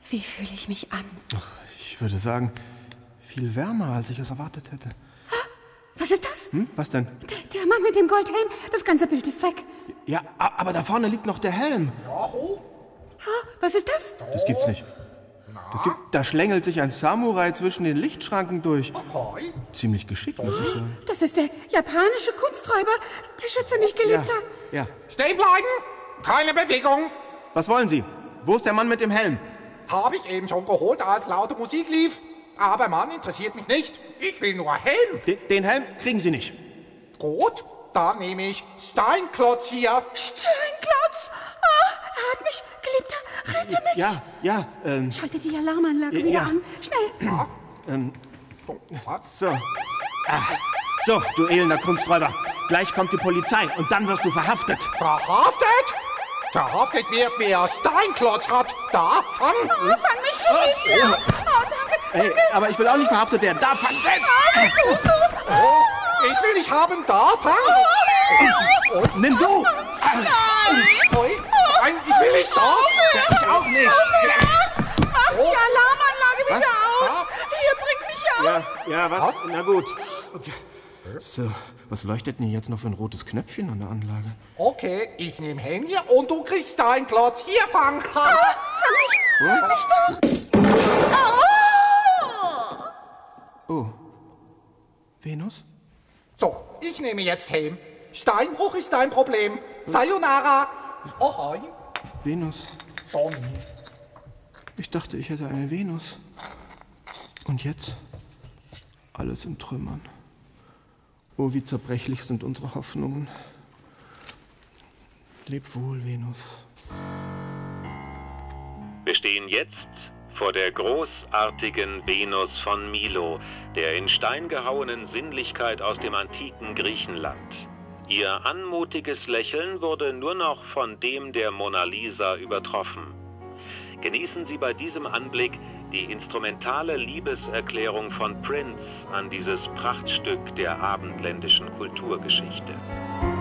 Wie fühle ich mich an? Ach, ich würde sagen, viel wärmer, als ich es erwartet hätte. Was ist das? Was denn? Der Mann mit dem Goldhelm. Das ganze Bild ist weg. Ja, aber da vorne liegt noch der Helm. Was ist das? Das gibt's nicht. Da schlängelt sich ein Samurai zwischen den Lichtschranken durch. Ziemlich geschickt, muss ich sagen. Das ist der japanische Kunsträuber. Beschütze mich, Geliebter. Ja. Stehen bleiben! Keine Bewegung! Was wollen Sie? Wo ist der Mann mit dem Helm? Habe ich eben schon geholt, als laute Musik lief. Aber Mann interessiert mich nicht. Ich will nur Helm. Den Helm kriegen Sie nicht. Gut, dann nehme ich Steinklotz hier. Steinklotz! Er hat mich, Geliebter. Rette mich. Ja. Schalte die Alarmanlage wieder an. Schnell. So. So, du elender Kunsträuber. Gleich kommt die Polizei und dann wirst du verhaftet. Verhaftet? Verhaftet wird, wer Steinklotz hat. Da, fang! Fang mich, Geliebter. Danke. Hey, aber ich will auch nicht verhaftet werden. Da, fang selbst! Ich will nicht haben, da, fang! Und nimm du! Nein, ich will nicht da! Ich auch nicht! Mach die Alarmanlage Was? wieder aus. Hier, bringt mich auf. Ja, was? Na gut. Okay. So, was leuchtet denn jetzt noch für ein rotes Knöpfchen an der Anlage? Okay, ich nehme Helm hier und du kriegst Steinklotz. Hier, fang! Fang mich doch. Oh. Venus? So, ich nehme jetzt Helm. Steinbruch ist dein Problem. Sayonara. Ahoi. Venus? Sonny. Ich dachte, ich hätte eine Venus. Und jetzt? Alles in Trümmern. Oh, wie zerbrechlich sind unsere Hoffnungen. Leb wohl, Venus. Wir stehen jetzt vor der großartigen Venus von Milo, der in Stein gehauenen Sinnlichkeit aus dem antiken Griechenland. Ihr anmutiges Lächeln wurde nur noch von dem der Mona Lisa übertroffen. Genießen Sie bei diesem Anblick die instrumentale Liebeserklärung von Prince an dieses Prachtstück der abendländischen Kulturgeschichte.